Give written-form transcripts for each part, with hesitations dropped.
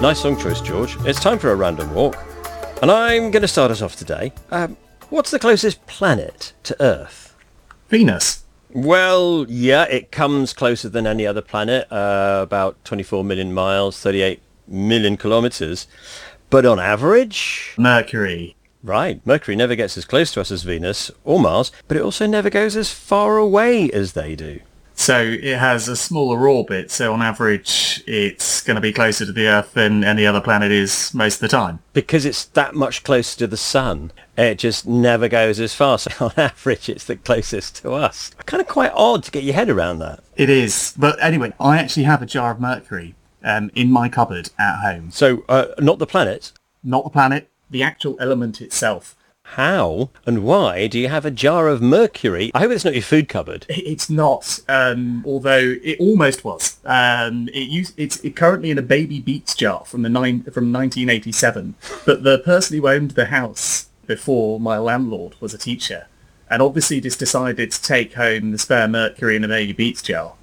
Nice song choice, George. It's time for a random walk. And I'm going to start us off today. What's the closest planet to Earth? Venus. Well, yeah, it comes closer than any other planet, about 24 million miles, 38 million kilometers. But on average... Mercury. Right, Mercury never gets as close to us as Venus or Mars, but it also never goes as far away as they do. So it has a smaller orbit, so on average it's going to be closer to the Earth than any other planet is most of the time. Because it's that much closer to the sun, it just never goes as far. So on average, it's the closest to us. Kind of quite odd to get your head around that. It is. But anyway, I actually have a jar of mercury in my cupboard at home. So not the planet. Not the planet, the actual element itself. How and why do you have a jar of mercury? I hope it's not your food cupboard. It's not, although it almost was. It's currently in a Baby Beats jar from 1987. But the person who owned the house before my landlord was a teacher, and obviously just decided to take home the spare mercury in a Baby Beats jar.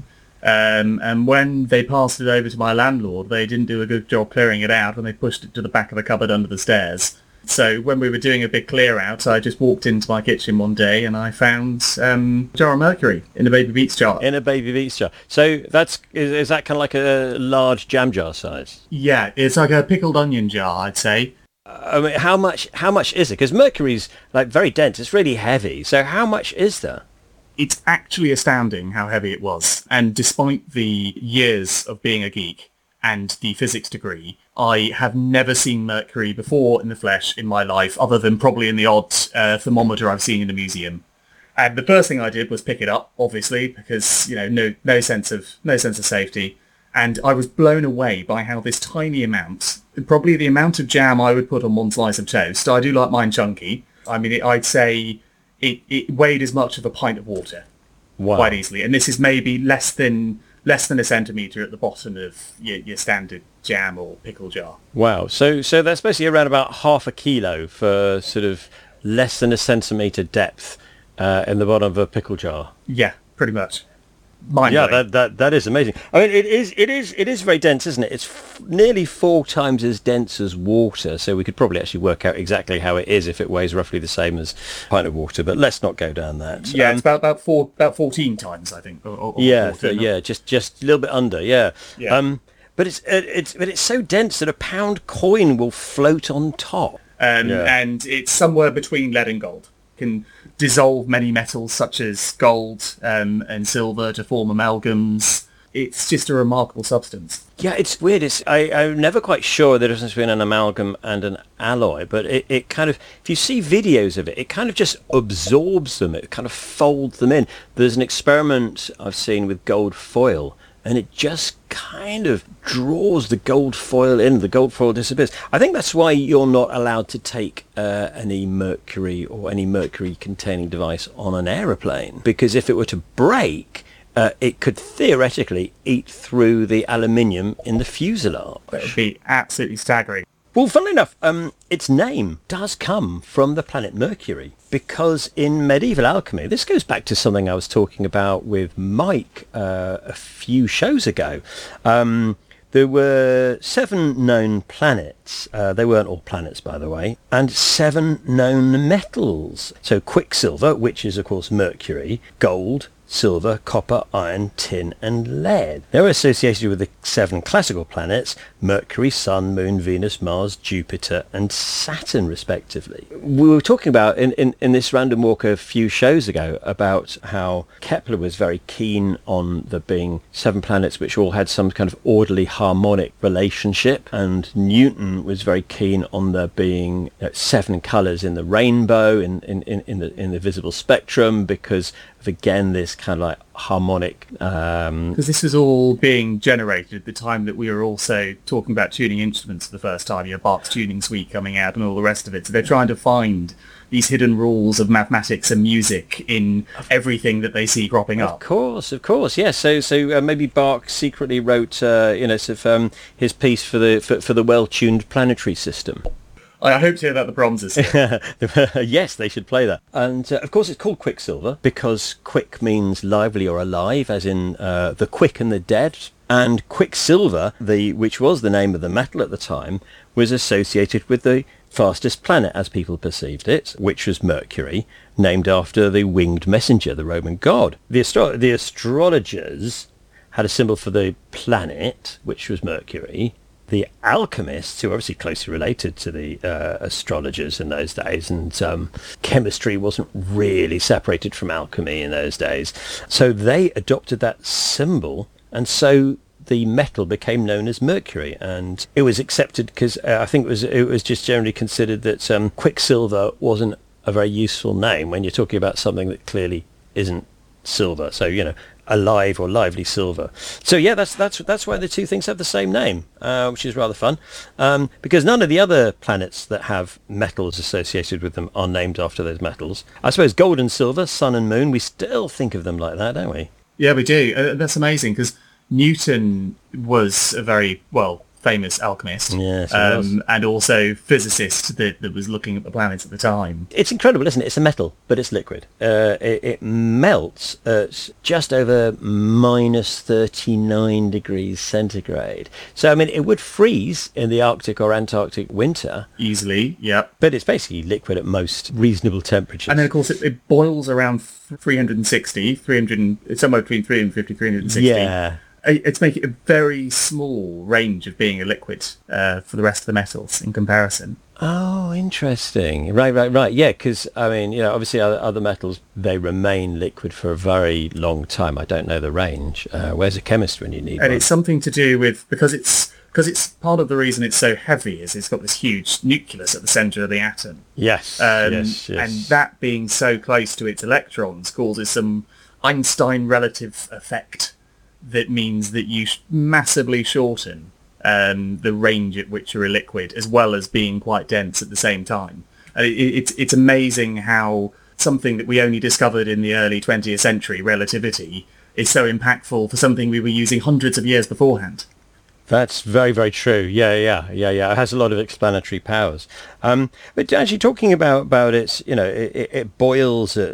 And when they passed it over to my landlord, they didn't do a good job clearing it out, and they pushed it to the back of the cupboard under the stairs. So when we were doing a big clear out, I just walked into my kitchen one day and I found a jar of mercury in a Baby Beats jar. In a Baby Beats jar. So is that kind of like a large jam jar size? Yeah, it's like a pickled onion jar, I'd say. I mean, how much is it? Because mercury's like very dense. It's really heavy. So how much is there? It's actually astounding how heavy it was. And despite the years of being a geek and the physics degree, I have never seen mercury before in the flesh in my life, other than probably in the odd thermometer I've seen in a museum. And the first thing I did was pick it up, obviously, because no sense of safety. And I was blown away by how this tiny amount, probably the amount of jam I would put on one slice of toast. I do like mine chunky. I mean, I'd say it weighed as much of a pint of water. Wow. Quite easily. And this is maybe less than a centimetre at the bottom of your standard jam or pickle jar. Wow. So that's basically around about half a kilo for sort of less than a centimetre depth in the bottom of a pickle jar. Yeah, pretty much. Yeah, that is amazing. I mean, it is very dense, isn't it? It's nearly 4 times as dense as water. So we could probably actually work out exactly how it is if it weighs roughly the same as a pint of water. But let's not go down that. Yeah, it's about 14 times, I think. Or yeah, 14, yeah, just a little bit under. Yeah. Yeah. But it's so dense that a pound coin will float on top. And it's somewhere between lead and gold. Can dissolve many metals such as gold and silver to form amalgams. It's just a remarkable substance. Yeah, it's weird. I'm never quite sure the difference between an amalgam and an alloy, but it kind of, if you see videos of it, it kind of just absorbs them. It kind of folds them in. There's an experiment I've seen with gold foil, and it just kind of draws the gold foil in. The gold foil disappears. I think that's why you're not allowed to take any mercury or any mercury-containing device on an aeroplane, because if it were to break, it could theoretically eat through the aluminium in the fuselage. That would be absolutely staggering. Well, funnily enough, its name does come from the planet Mercury, because in medieval alchemy, this goes back to something I was talking about with Mike a few shows ago. There were 7 known planets. They weren't all planets, by the way, and 7 known metals. So quicksilver, which is, of course, mercury, gold, silver, copper, iron, tin and lead. They were associated with the 7 classical planets: Mercury, Sun, Moon, Venus, Mars, Jupiter and Saturn, respectively. We were talking about in this random walk a few shows ago about how Kepler was very keen on there being 7 planets which all had some kind of orderly harmonic relationship, and Newton was very keen on there being 7 colours in the rainbow in the visible spectrum, because of, again, this kind of like harmonic... Because this was all being generated at the time that we were also talking about tuning instruments for the first time. Bach's tuning suite coming out and all the rest of it. So they're trying to find these hidden rules of mathematics and music in everything that they see cropping up. Of course, yes. So maybe Bach secretly wrote, his piece for the well-tuned planetary system. I hope to hear that the Brahms is here. Yes, they should play that. And of course it's called Quicksilver because quick means lively or alive, as in the quick and the dead, And quicksilver, which was the name of the metal at the time, was associated with the fastest planet as people perceived it, which was Mercury, named after the winged messenger, the Roman god. The astrologers had a symbol for the planet, which was Mercury. The alchemists, who were obviously closely related to the astrologers in those days, and chemistry wasn't really separated from alchemy in those days, so they adopted that symbol, and so the metal became known as mercury, and it was accepted because I think it was just generally considered that quicksilver wasn't a very useful name when you're talking about something that clearly isn't silver. So, alive or lively silver. So yeah, that's why the two things have the same name, which is rather fun, because none of the other planets that have metals associated with them are named after those metals. I suppose gold and silver, sun and moon, we still think of them like that, don't we? Yeah, we do. That's amazing, because Newton was a very, famous alchemist, yes, and also physicist that was looking at the planets at the time. It's incredible, isn't it? It's a metal, but it's liquid. It melts at just over minus 39 degrees centigrade. So, I mean, it would freeze in the Arctic or Antarctic winter. Easily, yeah. But it's basically liquid at most reasonable temperatures. And then, of course, it boils around 360, somewhere between 350, 360. Yeah. It's making a very small range of being a liquid for the rest of the metals in comparison. Oh, interesting. Right. Yeah, because, I mean, obviously other metals, they remain liquid for a very long time. I don't know the range. Where's a chemist when you need one? And it's something to do with, because it's part of the reason it's so heavy is it's got this huge nucleus at the centre of the atom. Yes, yes. And that being so close to its electrons causes some Einstein relative effect that means that you massively shorten the range at which you're a liquid, as well as being quite dense at the same time. It's amazing how something that we only discovered in the early 20th century, relativity, is so impactful for something we were using hundreds of years beforehand. That's very, very true. Yeah. It has a lot of explanatory powers. But actually talking about its, it boils at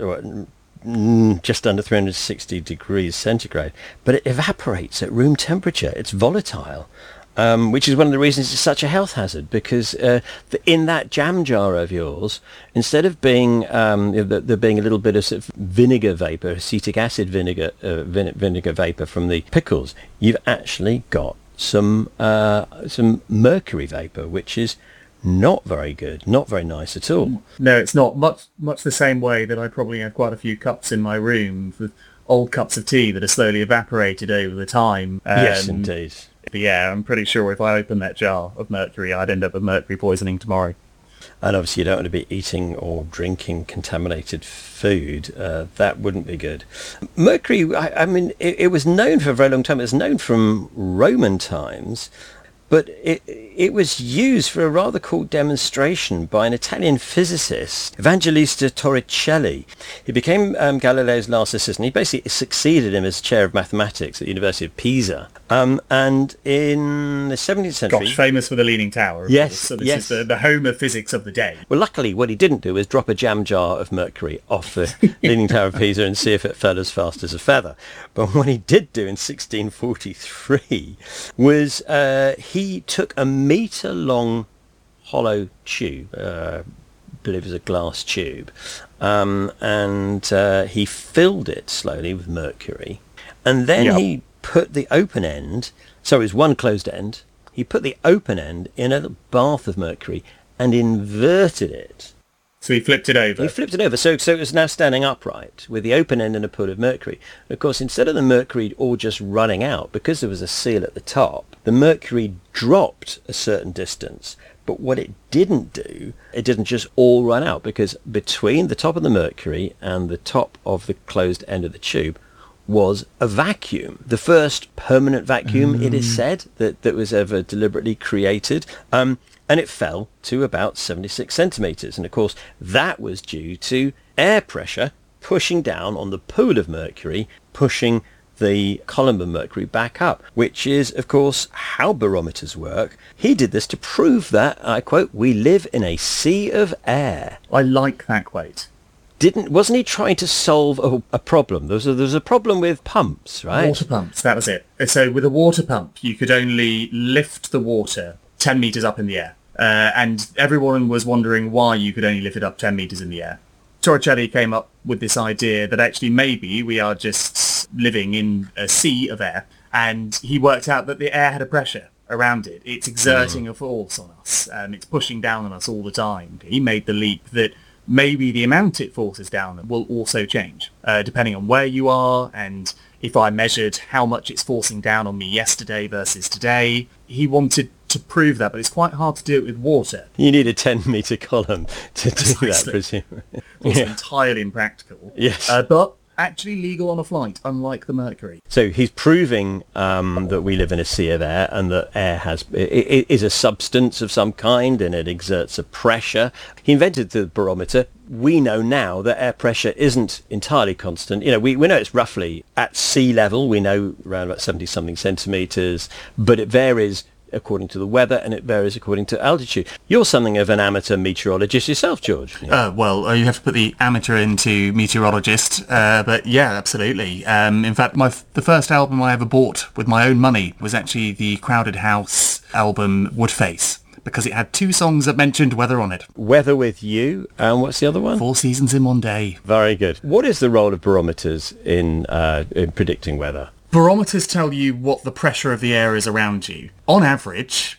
just under 360 degrees centigrade, but it evaporates at room temperature. It's volatile, which is one of the reasons it's such a health hazard, because in that jam jar of yours, instead of being there being a little bit of, sort of vinegar vapor, acetic acid vinegar vapor from the pickles, you've actually got some mercury vapor, which is not very good, not very nice at all. No, it's not. Much the same way that I probably have quite a few cups in my room, with old cups of tea that are slowly evaporated over the time. Yes, indeed. But yeah, I'm pretty sure if I opened that jar of mercury, I'd end up with mercury poisoning tomorrow. And obviously you don't want to be eating or drinking contaminated food. That wouldn't be good. Mercury, I mean, it was known for a very long time. It was known from Roman times. But it was used for a rather cool demonstration by an Italian physicist, Evangelista Torricelli. He became Galileo's last assistant. He basically succeeded him as chair of mathematics at the University of Pisa. And in the 17th century... Gosh, famous for the Leaning Tower. Yes, so this is the home of physics of the day. Well, luckily, what he didn't do was drop a jam jar of mercury off the Leaning Tower of Pisa and see if it fell as fast as a feather. But what he did do in 1643 was he took a metre-long hollow tube, I believe it was a glass tube, and he filled it slowly with mercury, and then he put the open end, so it was one closed end, he put the open end in a bath of mercury and inverted it. So he flipped it over. He flipped it over, so it was now standing upright with the open end in a pool of mercury. Of course, instead of the mercury all just running out, because there was a seal at the top, the mercury dropped a certain distance. But what it didn't do, it didn't just all run out, because between the top of the mercury and the top of the closed end of the tube was a vacuum. The first permanent vacuum, it is said, that was ever deliberately created. And it fell to about 76 centimetres. And of course, that was due to air pressure pushing down on the pool of mercury, pushing the column of mercury back up, which is, of course, how barometers work. He did this to prove that, I quote, "we live in a sea of air." I like that quote. wasn't he trying to solve a problem? There was a problem with pumps, right? Water pumps, that was it. So with a water pump, you could only lift the water 10 metres up in the air. And everyone was wondering why you could only lift it up 10 metres in the air. Torricelli came up with this idea that actually maybe we are just living in a sea of air, and he worked out that the air had a pressure around it. It's exerting a force on us. It's pushing down on us all the time. He made the leap that maybe the amount it forces down will also change, depending on where you are, and if I measured how much it's forcing down on me yesterday versus today. He wanted to prove that, but it's quite hard to do it with water. You need a 10-metre column to do that, presumably. It's entirely impractical. Yes. But actually legal on a flight, unlike the Mercury. So he's proving that we live in a sea of air, and that air it is a substance of some kind, and it exerts a pressure. He invented the barometer. We know now that air pressure isn't entirely constant. We know it's roughly at sea level. We know around about 70-something centimetres, but it varies according to the weather, and it varies according to altitude. You're something of an amateur meteorologist yourself, George. Well, you have to put the amateur into meteorologist, but yeah, absolutely. In fact, the first album I ever bought with my own money was actually the Crowded House album Woodface, because it had 2 songs that mentioned weather on it. Weather with You, and what's the other one? 4 Seasons in One Day. Very good. What is the role of barometers in predicting weather? Barometers tell you what the pressure of the air is around you. On average,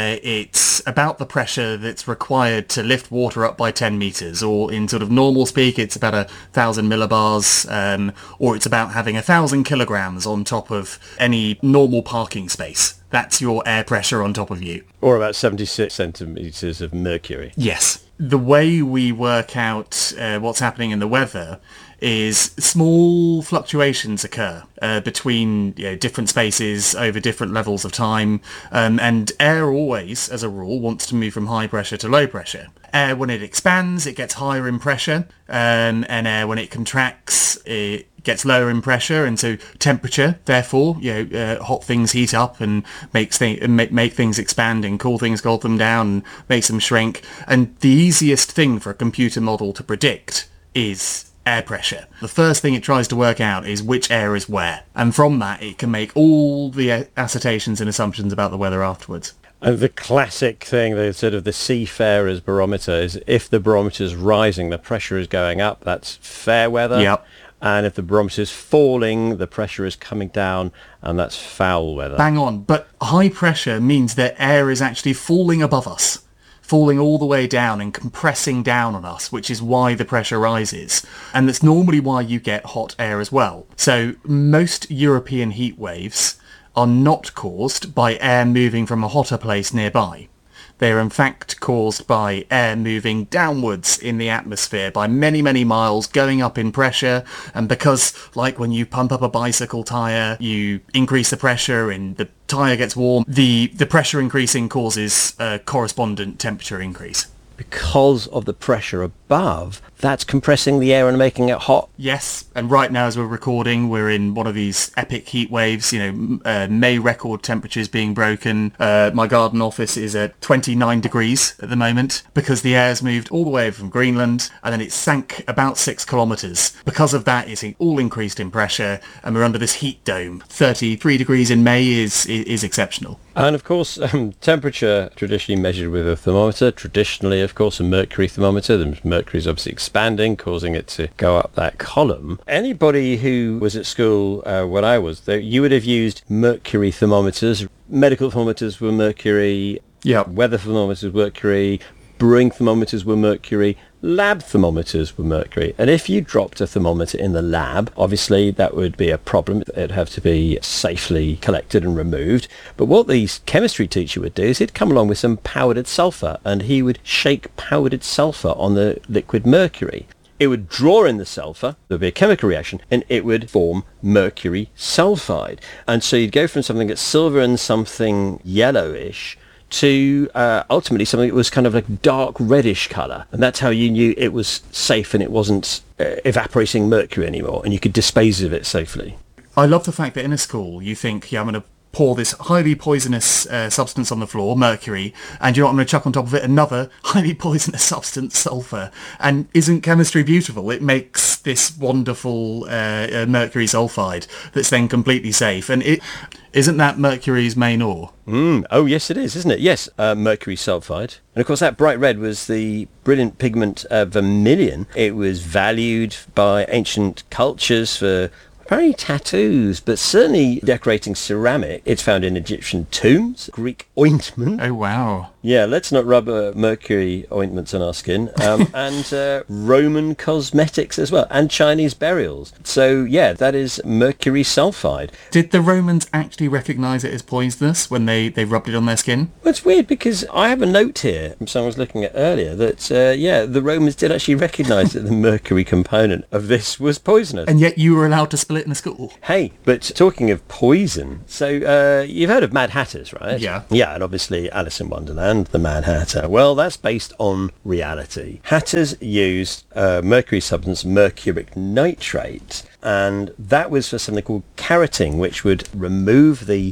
it's about the pressure that's required to lift water up by 10 metres, or in sort of normal speak, it's about 1,000 millibars, or it's about having 1,000 kilograms on top of any normal parking space. That's your air pressure on top of you. Or about 76 centimetres of mercury. Yes. The way we work out what's happening in the weather is small fluctuations occur between different spaces over different levels of time, and air always, as a rule, wants to move from high pressure to low pressure. Air, when it expands, it gets higher in pressure, and air, when it contracts, it gets lower in pressure, and so temperature, therefore, hot things heat up and make things expand, and cool things cool them down and makes them shrink. And the easiest thing for a computer model to predict is air pressure. The first thing it tries to work out is which air is where, and from that it can make all the assertions and assumptions about the weather afterwards. And the classic thing, the sort of the seafarer's barometer, is if the barometer is rising, the pressure is going up, that's fair weather. Yep. And if the barometer is falling, the pressure is coming down, and that's foul weather. Bang on. But high pressure means that air is actually falling above us, falling all the way down and compressing down on us, which is why the pressure rises. And that's normally why you get hot air as well. So most European heat waves are not caused by air moving from a hotter place nearby. They are in fact caused by air moving downwards in the atmosphere by many, many miles, going up in pressure. And because, like when you pump up a bicycle tyre, you increase the pressure and the tyre gets warm, the pressure increasing causes a correspondent temperature increase. Because of the pressure above, that's compressing the air and making it hot. Yes, and right now as we're recording, we're in one of these epic heat waves, May record temperatures being broken. My garden office is at 29 degrees at the moment because the air's moved all the way from Greenland and then it sank about 6 kilometres. Because of that, it's all increased in pressure and we're under this heat dome. 33 degrees in May is exceptional. And of course, temperature traditionally measured with a thermometer. Traditionally, of course, a mercury thermometer. The mercury is obviously expanding, causing it to go up that column. Anybody who was at school when I was there, you would have used mercury thermometers. Medical thermometers were mercury. Yeah. Weather thermometers were mercury. Brewing thermometers were mercury. Lab thermometers were mercury. And if you dropped a thermometer in the lab, obviously that would be a problem. It'd have to be safely collected and removed. But what the chemistry teacher would do is he'd come along with some powdered sulfur and he would shake powdered sulfur on the liquid mercury. It would draw in the sulfur, there'd be a chemical reaction, and it would form mercury sulfide. And so you'd go from something that's silver and something yellowish to ultimately something that was kind of like dark reddish colour. And that's how you knew it was safe and it wasn't evaporating mercury anymore, and you could dispose of it safely. I love the fact that in a school you think, I'm going to pour this highly poisonous substance on the floor, mercury, and you know what, I'm going to chuck on top of it another highly poisonous substance, sulfur. And isn't chemistry beautiful? It makes this wonderful mercury sulfide that's then completely safe. And isn't that mercury's main ore? Oh, yes, it is, isn't it? Yes, mercury sulfide. And of course, that bright red was the brilliant pigment vermilion. It was valued by ancient cultures for apparently tattoos, but certainly decorating ceramic. It's found in Egyptian tombs, Greek ointment. Oh, wow. Yeah, let's not rub mercury ointments on our skin. And Roman cosmetics as well, and Chinese burials. So, yeah, that is mercury sulfide. Did the Romans actually recognise it as poisonous when they rubbed it on their skin? Well, it's weird because I have a note here from someone was looking at earlier that, the Romans did actually recognise that the mercury component of this was poisonous. And yet you were allowed to spill it in a school? Hey, but talking of poison, so you've heard of Mad Hatters, right? Yeah. Yeah, and obviously Alice in Wonderland, the Mad Hatter. Well, that's based on reality. Hatters used mercury substance, mercuric nitrate, and that was for something called carroting, which would remove the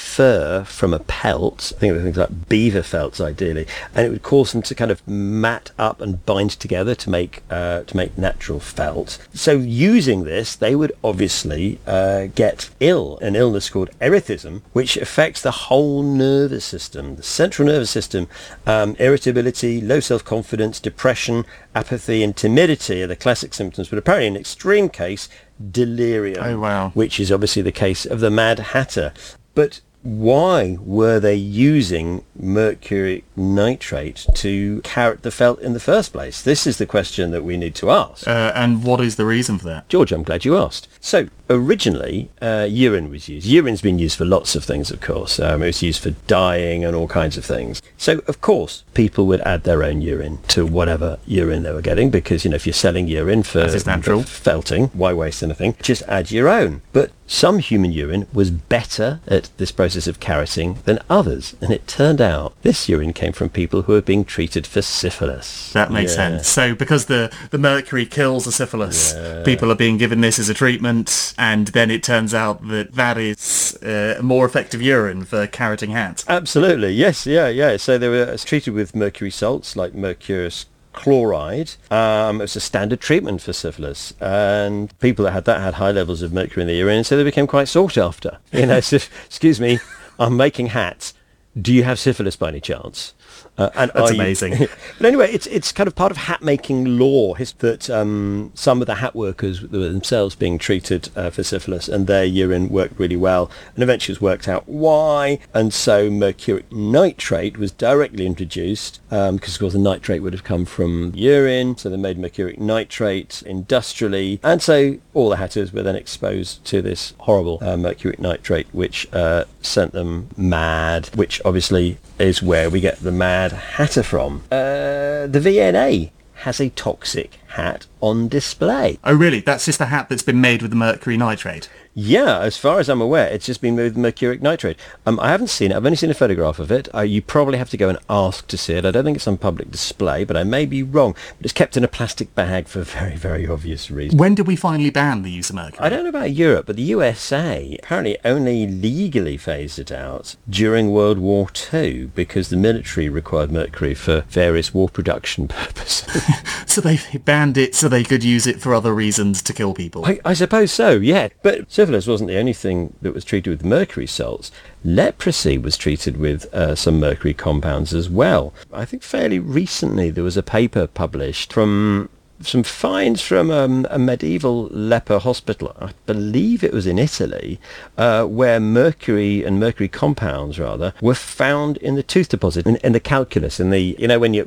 fur from a pelt. I think of things like beaver felts ideally, and it would cause them to kind of mat up and bind together to make natural felt. So using this, they would obviously get ill, an illness called erethism, which affects the whole nervous system, the central nervous system. Irritability, low self-confidence, depression, apathy and timidity are the classic symptoms, but apparently in extreme case, delirium. Oh, wow. Which is obviously the case of the Mad Hatter. But why were they using mercury nitrate to carrot the felt in the first place? This is the question that we need to ask. And what is the reason for that? George, I'm glad you asked. So, originally, urine was used. Urine's been used for lots of things, of course. It was used for dyeing and all kinds of things. So, of course, people would add their own urine to whatever urine they were getting, because, if you're selling urine for natural felting, why waste anything? Just add your own. But some human urine was better at this process of carroting than others, and it turned out this urine came from people who were being treated for syphilis. That makes sense. So because the mercury kills the syphilis, people are being given this as a treatment, and then it turns out that is a more effective urine for carroting hats. Absolutely, yes, yeah. So they were treated with mercury salts like mercurous chloride. It was a standard treatment for syphilis, and people that had that had high levels of mercury in their urine, so they became quite sought after. So, excuse me, I'm making hats. Do you have syphilis by any chance? And that's amazing. But anyway, it's kind of part of hat making lore that some of the hat workers were themselves being treated for syphilis, and their urine worked really well, and eventually it was worked out why, and so mercuric nitrate was directly introduced, because of course the nitrate would have come from urine, so they made mercuric nitrate industrially, and so all the hatters were then exposed to this horrible mercuric nitrate, which sent them mad, which obviously is where we get the Mad Hatter from. The V&A has a toxic hat on display. Oh really? That's just a hat that's been made with the mercury nitrate? Yeah, as far as I'm aware, it's just been made with mercuric nitrate. I haven't seen it. I've only seen a photograph of it. You probably have to go and ask to see it. I don't think it's on public display, but I may be wrong. But it's kept in a plastic bag for very, very obvious reasons. When did we finally ban the use of mercury? I don't know about Europe, but the USA apparently only legally phased it out during World War II because the military required mercury for various war production purposes. So they banned it so they could use it for other reasons to kill people? I suppose so, yeah. But syphilis wasn't the only thing that was treated with mercury salts. Leprosy was treated with some mercury compounds as well. I think fairly recently there was a paper published from some finds from a medieval leper hospital, I believe it was in Italy, where mercury and mercury compounds rather were found in the tooth deposit, in the calculus, in the,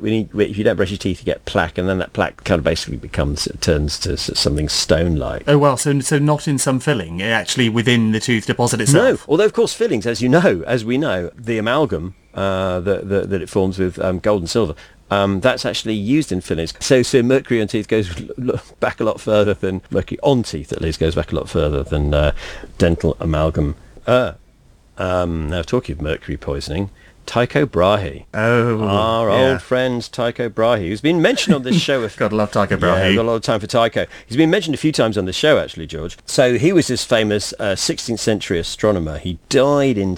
if you don't brush your teeth you get plaque, and then that plaque kind of basically turns to something stone-like. Oh well, so not in some filling, actually within the tooth deposit itself? No, although of course fillings, as we know, the amalgam that it forms with gold and silver, that's actually used in fillings. So mercury on teeth goes back a lot further than mercury on teeth, at least, goes back a lot further than dental amalgam. Now, talking of mercury poisoning, Tycho Brahe. Oh, Our old friend Tycho Brahe, who's been mentioned on this show. Gotta love Tycho Yeah, Brahe. I've got a lot of time for Tycho. He's been mentioned a few times on the show, actually, George. So he was this famous 16th century astronomer. He died in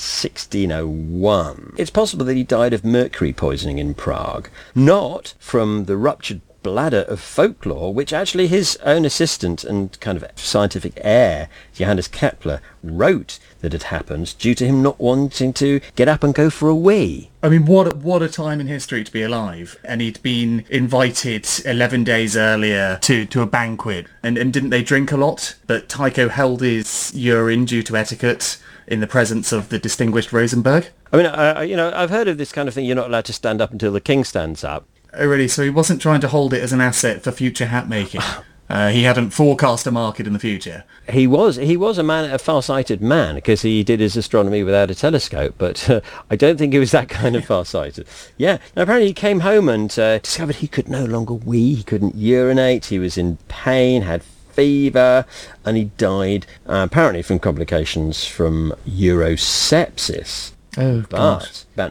1601. It's possible that he died of mercury poisoning in Prague, not from the ruptured bladder of folklore, which actually his own assistant and kind of scientific heir, Johannes Kepler, wrote that had happened due to him not wanting to get up and go for a wee. I mean, what a time in history to be alive. And he'd been invited 11 days earlier to a banquet. And didn't they drink a lot? But Tycho held his urine due to etiquette in the presence of the distinguished Rosenberg. I mean, I've heard of this kind of thing. You're not allowed to stand up until the king stands up. Oh, really? So he wasn't trying to hold it as an asset for future hat making. He hadn't forecast a market in the future. He was a far-sighted man, because he did his astronomy without a telescope, but I don't think he was that kind of far-sighted. Yeah, now, apparently he came home and discovered he could no longer wee, he couldn't urinate, he was in pain, had fever, and he died apparently from complications from urosepsis. Oh, But about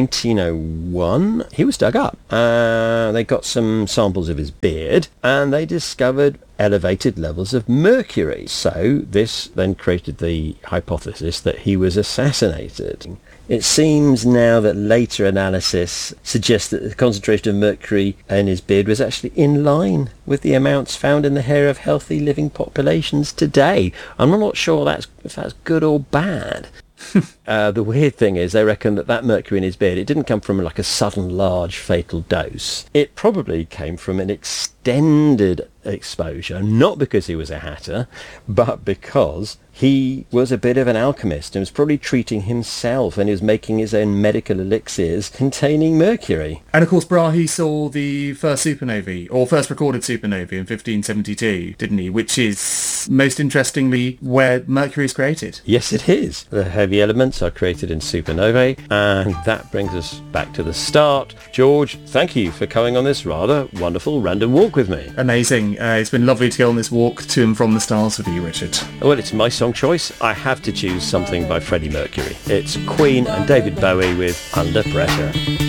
1901, he was dug up. They got some samples of his beard, and they discovered elevated levels of mercury. So this then created the hypothesis that he was assassinated. It seems now that later analysis suggests that the concentration of mercury in his beard was actually in line with the amounts found in the hair of healthy living populations today. I'm not sure if that's good or bad. The weird thing is they reckon that mercury in his beard, it didn't come from like a sudden large fatal dose. It probably came from an extended exposure, not because he was a hatter, but because he was a bit of an alchemist and was probably treating himself, and he was making his own medical elixirs containing mercury. And of course, Brahe saw the first supernovae, or first recorded supernovae in 1572, didn't he? Which is, most interestingly, where mercury is created. Yes, it is. The heavy elements are created in supernovae, and that brings us back to the start. George, thank you for coming on this rather wonderful random walk with me. Amazing. It's been lovely to go on this walk to and from the stars with you, Richard. Well, it's my song choice. I have to choose something by Freddie Mercury. It's Queen and David Bowie with Under Pressure.